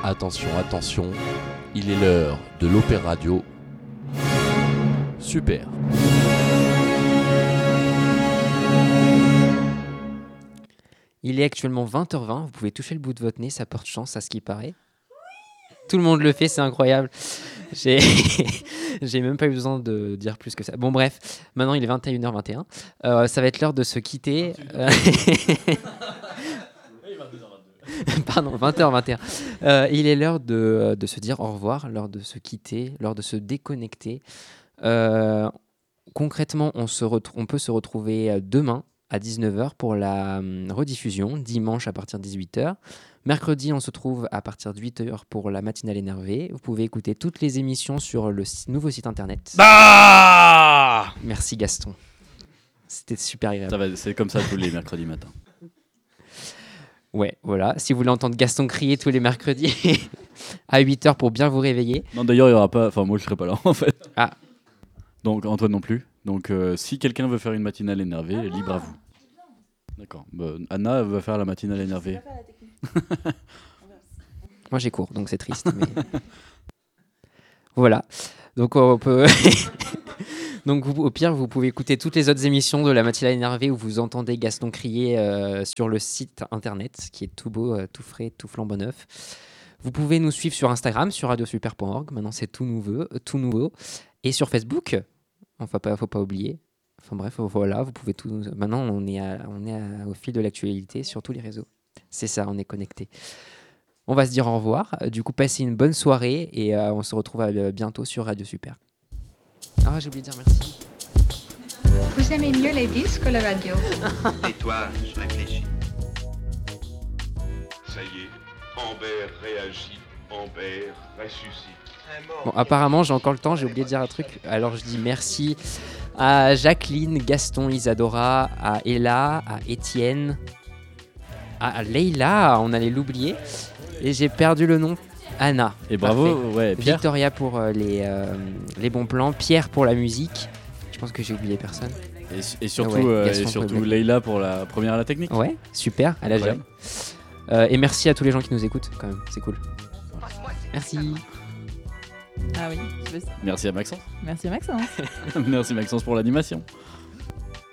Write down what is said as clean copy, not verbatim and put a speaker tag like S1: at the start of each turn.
S1: Attention, attention, il est l'heure de l'Opéra Radio. Super.
S2: Il est actuellement 20h20, vous pouvez toucher le bout de votre nez, ça porte chance à ce qui paraît. Tout le monde le fait, c'est incroyable. J'ai même pas eu besoin de dire plus que ça. Bon bref, maintenant il est 21h21. Ça va être l'heure de se quitter. Pardon, 20h21. Il est l'heure de se dire au revoir, l'heure de se quitter, l'heure de se déconnecter. Concrètement, on peut se retrouver demain à 19h pour la rediffusion, dimanche à partir de 18h. Mercredi, on se trouve à partir de 8h pour la matinale énervée. Vous pouvez écouter toutes les émissions sur le nouveau site internet.
S3: Bah
S2: Merci Gaston. C'était super agréable.
S3: C'est comme ça tous les mercredis matins.
S2: Ouais, voilà. Si vous voulez entendre Gaston crier tous les mercredis à 8h pour bien vous réveiller.
S3: Non, d'ailleurs, il y aura pas. Enfin, moi, je serai pas là, en fait.
S2: Ah.
S3: Donc, Antoine non plus. Donc, si quelqu'un veut faire une matinale énervée, libre à vous. D'accord. Bah, Anna va faire la matinale énervée.
S2: Moi, j'ai cours, donc c'est triste. Mais... voilà. Donc, on peut. Donc, au pire, vous pouvez écouter toutes les autres émissions de la matinale énervée où vous entendez Gaston crier sur le site internet, qui est tout beau, tout frais, tout flambant neuf. Vous pouvez nous suivre sur Instagram, sur radiosuper.org. Maintenant, c'est tout nouveau. Et sur Facebook, faut pas oublier. Enfin bref, voilà, vous pouvez tout. Maintenant, on est au fil de l'actualité sur tous les réseaux. C'est ça, on est connecté. On va se dire au revoir. Du coup, passez une bonne soirée et on se retrouve bientôt sur Radio Super. Ah, j'ai oublié de dire merci.
S4: Vous aimez mieux les disques ou la radio?
S5: Et toi, je réfléchis. Ça y est, Amber réagit, Amber ressuscite.
S2: Bon, apparemment, j'ai encore le temps, j'ai oublié de dire un truc. Alors, je dis merci à Jacqueline, Gaston, Isadora, à Ella, à Étienne, à Leïla, on allait l'oublier. Et j'ai perdu le nom. Anna.
S3: Et bravo,
S2: Parfait.
S3: ouais, Pierre.
S2: Victoria pour les bons plans. Pierre pour la musique. Je pense que j'ai oublié personne.
S3: Et surtout,
S2: Gaston
S3: Leïla pour la première à la technique.
S2: Ouais, super, elle a géré. Et merci à tous les gens qui nous écoutent, quand même, c'est cool. Merci.
S6: Ah oui,
S3: Merci à Maxence.
S6: Merci à Maxence.
S3: Merci Maxence pour l'animation.